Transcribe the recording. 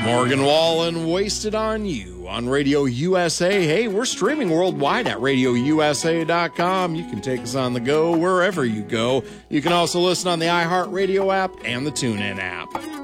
Morgan Wallen, Wasted on You on Radio USA. Hey, we're streaming worldwide at RadioUSA.com. You can take us on the go wherever you go. You can also listen on the iHeartRadio app and the TuneIn app.